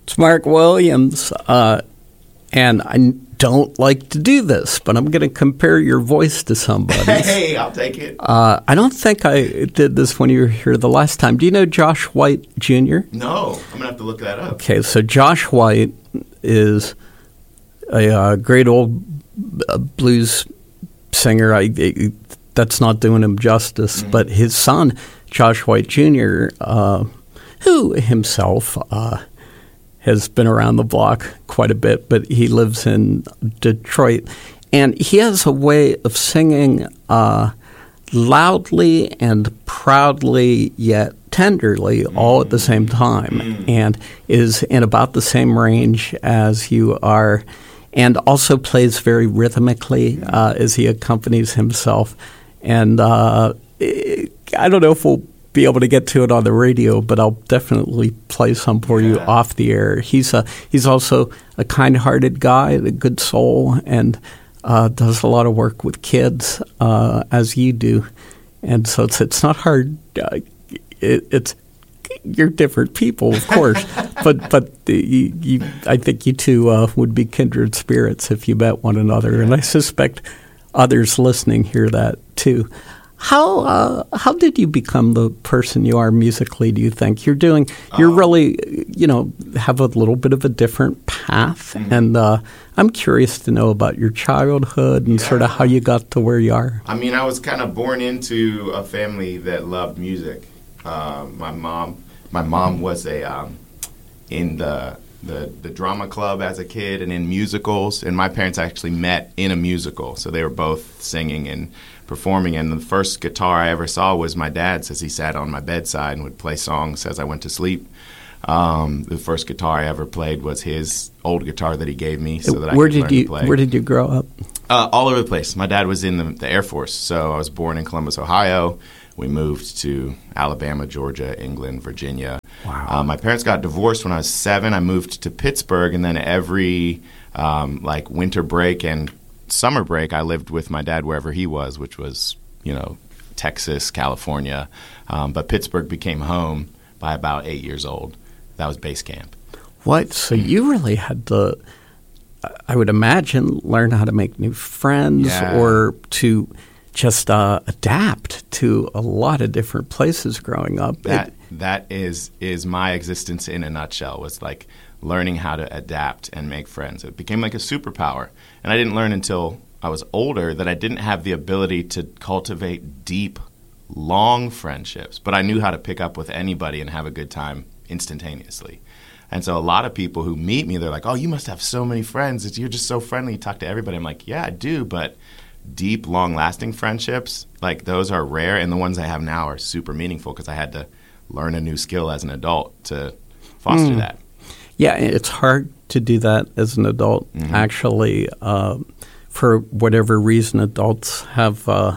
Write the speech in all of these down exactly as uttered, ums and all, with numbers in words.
It's Mark Williams, uh, and I don't like to do this, but I'm going to compare your voice to somebody. Hey, I'll take it. Uh, I don't think I did this when you were here the last time. Do you know Josh White Junior? No, I'm going to have to look that up. Okay, so Josh White is a uh, great old uh, blues singer. I, I, that's not doing him justice, mm-hmm. but his son, Josh White Junior, uh, who himself uh, has been around the block quite a bit, but he lives in Detroit. And he has a way of singing uh, loudly and proudly, yet tenderly, mm. all at the same time, mm. and is in about the same range as you are, and also plays very rhythmically uh, as he accompanies himself. And uh, I don't know if we'll be able to get to it on the radio, but I'll definitely play some for yeah. you off the air. He's a he's also a kind-hearted guy, a good soul, and uh, does a lot of work with kids, uh, as you do. And so it's it's not hard. Uh, it, it's you're different people, of course, but but you, you, I think you two uh, would be kindred spirits if you met one another, and I suspect others listening hear that too. How uh, how did you become the person you are musically, do you think? You're doing, you're um, really, you know, have a little bit of a different path. Mm-hmm. And uh, I'm curious to know about your childhood and yeah. sort of how you got to where you are. I mean, I was kind of born into a family that loved music. Uh, my mom, my mom was a um, in the, the the drama club as a kid and in musicals. And my parents actually met in a musical. So they were both singing and performing, and the first guitar I ever saw was my dad's as he sat on my bedside and would play songs as I went to sleep. Um, the first guitar I ever played was his old guitar that he gave me so that where I could did learn you, to play. Where did you grow up? Uh, all over the place. My dad was in the, the Air Force, so I was born in Columbus, Ohio. We moved to Alabama, Georgia, England, Virginia. Wow. Uh, my parents got divorced when I was seven. I moved to Pittsburgh, and then every um, like winter break and summer break, I lived with my dad wherever he was, which was, you know, Texas, California. Um, but Pittsburgh became home by about eight years old. That was base camp. What? So you really had to, I would imagine, learn how to make new friends yeah. or to just uh, adapt to a lot of different places growing up. That it, that is is my existence in a nutshell. Was like learning how to adapt and make friends. It became like a superpower. And I didn't learn until I was older that I didn't have the ability to cultivate deep, long friendships. But I knew how to pick up with anybody and have a good time instantaneously. And so a lot of people who meet me, they're like, oh, you must have so many friends. You're just so friendly. You talk to everybody. I'm like, yeah, I do. But deep, long-lasting friendships, like those are rare. And the ones I have now are super meaningful because I had to learn a new skill as an adult to foster mm. that. Yeah, it's hard to do that as an adult, mm-hmm. actually. Uh, for whatever reason, adults have uh,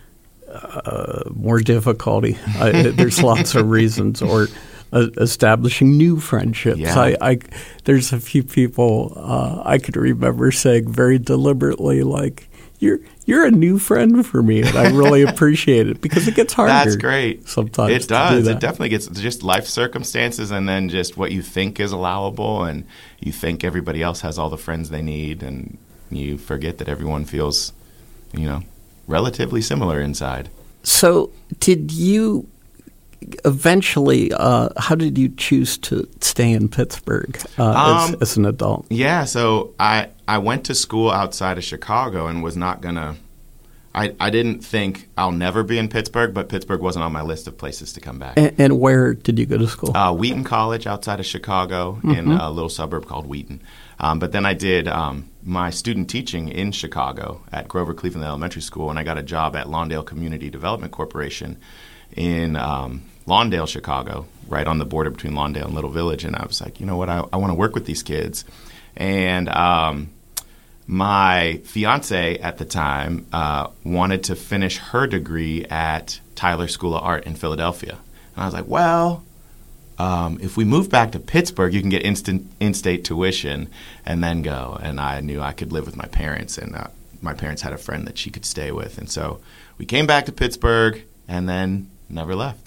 uh, more difficulty. Uh, there's lots of reasons. Or uh, establishing new friendships. Yeah. I, I, there's a few people uh, I could remember saying very deliberately, like, you're you're a new friend for me, and I really appreciate it because it gets harder. That's great. Sometimes it does. Do it definitely gets just life circumstances, and then just what you think is allowable, and you think everybody else has all the friends they need, and you forget that everyone feels, you know, relatively similar inside. So, did you eventually? Uh, how did you choose to stay in Pittsburgh uh, um, as, as an adult? Yeah. So I. I went to school outside of Chicago and was not going to – I I didn't think I'll never be in Pittsburgh, but Pittsburgh wasn't on my list of places to come back. And, and where did you go to school? Uh, Wheaton College outside of Chicago mm-hmm. in a little suburb called Wheaton. Um, but then I did um, my student teaching in Chicago at Grover Cleveland Elementary School, and I got a job at Lawndale Community Development Corporation in um, Lawndale, Chicago, right on the border between Lawndale and Little Village. And I was like, you know what, I, I want to work with these kids. And um, – my fiance at the time uh, wanted to finish her degree at Tyler School of Art in Philadelphia. And I was like, well, um, if we move back to Pittsburgh, you can get instant in-state tuition and then go. And I knew I could live with my parents, and uh, my parents had a friend that she could stay with. And so we came back to Pittsburgh and then never left.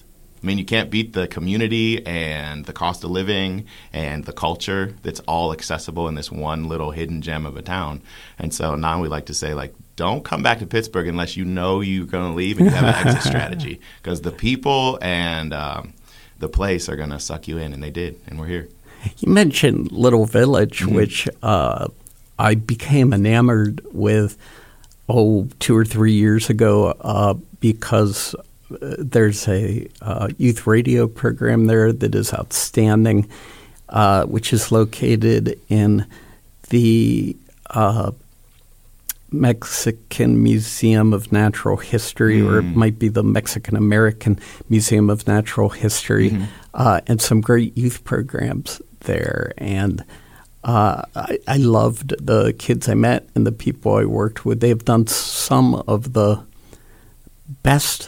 I mean, you can't beat the community and the cost of living and the culture that's all accessible in this one little hidden gem of a town. And so now we like to say, like, don't come back to Pittsburgh unless you know you're going to leave and you have an exit strategy, because the people and um, the place are going to suck you in, and they did, and we're here. You mentioned Little Village, mm-hmm. which uh, I became enamored with, oh, two or three years ago uh, because there's a uh, youth radio program there that is outstanding, uh, which is located in the uh, Mexican Museum of Natural History, mm. or it might be the Mexican American Museum of Natural History, mm-hmm. uh, and some great youth programs there. And uh, I, I loved the kids I met and the people I worked with. They've done some of the best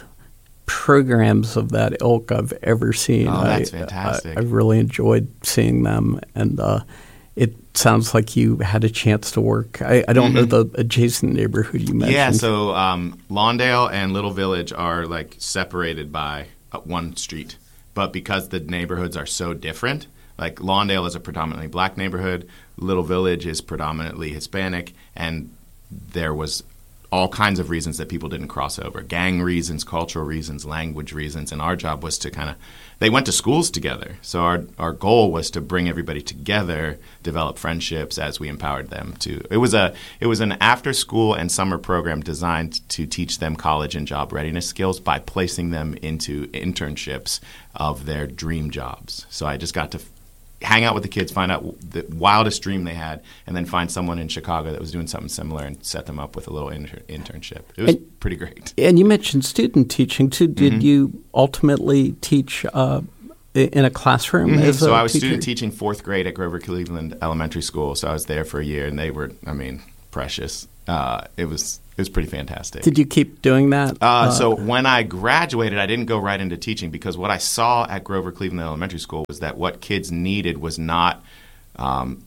programs of that ilk I've ever seen. Oh, that's I, fantastic. I, I really enjoyed seeing them, and uh, it sounds like you had a chance to work. I, I don't mm-hmm. know the adjacent neighborhood you mentioned. Yeah, so um, Lawndale and Little Village are like separated by uh, one street, but because the neighborhoods are so different, like Lawndale is a predominantly black neighborhood, Little Village is predominantly Hispanic, and there was all kinds of reasons that people didn't cross over. Gang reasons, cultural reasons, language reasons, and our job was to kind of – they went to schools together. So our our goal was to bring everybody together, develop friendships as we empowered them to – it was a it was an after-school and summer program designed to teach them college and job readiness skills by placing them into internships of their dream jobs. So I just got to – hang out with the kids, find out the wildest dream they had, and then find someone in Chicago that was doing something similar and set them up with a little inter- internship. It was and, pretty great. And you mentioned student teaching, too. Did mm-hmm. you ultimately teach uh, in a classroom? Mm-hmm. As so a I was teacher? student teaching fourth grade at Grover Cleveland Elementary School, so I was there for a year, and they were, I mean, precious. Uh, it was it was pretty fantastic. Did you keep doing that? Uh, uh, so when I graduated, I didn't go right into teaching, because what I saw at Grover Cleveland Elementary School was that what kids needed was not um,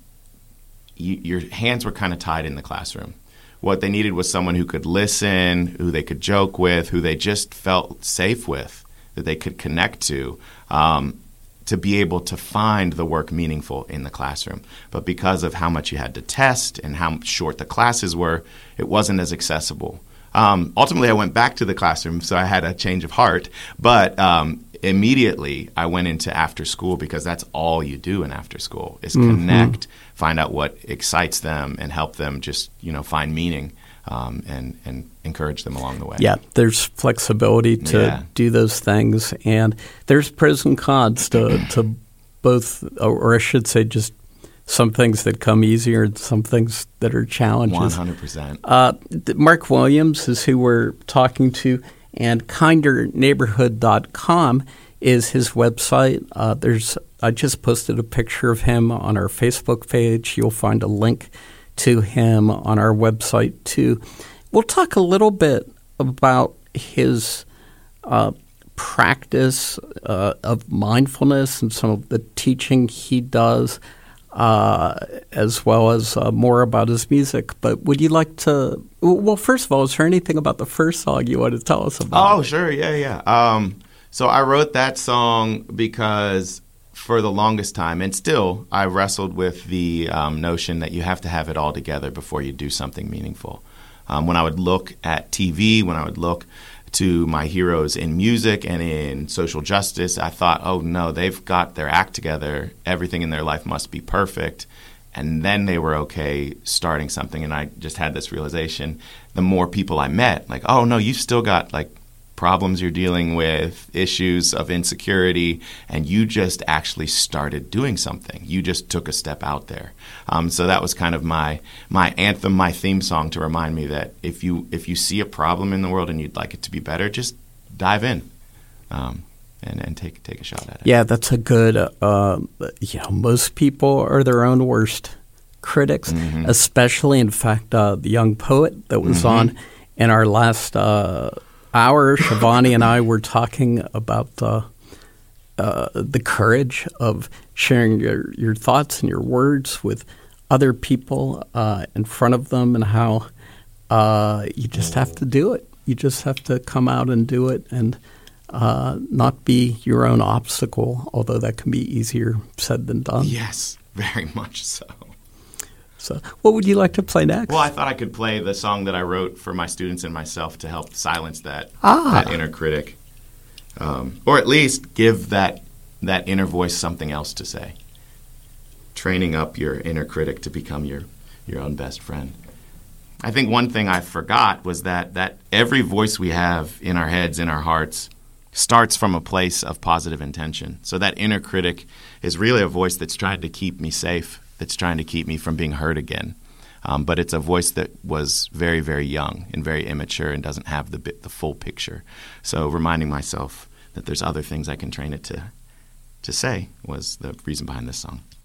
you, your hands were kind of tied in the classroom. What they needed was someone who could listen, who they could joke with, who they just felt safe with, that they could connect to. Um, to be able to find the work meaningful in the classroom. But because of how much you had to test and how short the classes were, it wasn't as accessible. Um, ultimately, I went back to the classroom, so I had a change of heart. But um, immediately, I went into after school, because that's all you do in after school is mm-hmm. connect, find out what excites them, and help them just, you know, find meaning. Um, and, and encourage them along the way. Yeah, there's flexibility to yeah. do those things, and there's pros and cons to, to both, or I should say just some things that come easier and some things that are challenges. one hundred percent. Uh, Mark Williams is who we're talking to, and kinder neighborhood dot com is his website. Uh, there's I just posted a picture of him on our Facebook page. You'll find a link to him on our website too. We'll talk a little bit about his uh, practice uh, of mindfulness and some of the teaching he does, uh, as well as uh, more about his music. But would you like to – well, first of all, is there anything about the first song you want to tell us about? Oh, sure. Yeah, yeah. Um, so I wrote that song because – for the longest time, and still, I wrestled with the um, notion that you have to have it all together before you do something meaningful. Um, when I would look at T V, when I would look to my heroes in music and in social justice, I thought, oh no, they've got their act together. Everything in their life must be perfect. And then they were okay starting something, and I just had this realization. The more people I met, like, oh no, you've still got like problems you're dealing with, issues of insecurity, and you just actually started doing something. You just took a step out there. Um, so that was kind of my my anthem, my theme song, to remind me that if you if you see a problem in the world and you'd like it to be better, just dive in um, and, and take take a shot at it. Yeah, that's a good. Uh, you know, most people are their own worst critics, mm-hmm. especially, in fact, uh, the young poet that was mm-hmm. on in our last uh, hour, Shivani and I were talking about uh, uh, the courage of sharing your, your thoughts and your words with other people uh, in front of them, and how uh, you just have to do it. You just have to come out and do it. And uh, not be your own obstacle, although that can be easier said than done. Yes, very much so. So, what would you like to play next? Well, I thought I could play the song that I wrote for my students and myself to help silence that, ah. that inner critic, um, or at least give that that inner voice something else to say. Training up your inner critic to become your, your own best friend. I think one thing I forgot was that, that every voice we have in our heads, in our hearts, starts from a place of positive intention. So that inner critic is really a voice that's trying to keep me safe, that's trying to keep me from being hurt again. Um, but it's a voice that was very, very young and very immature and doesn't have the bit, the full picture. So reminding myself that there's other things I can train it to to say was the reason behind this song.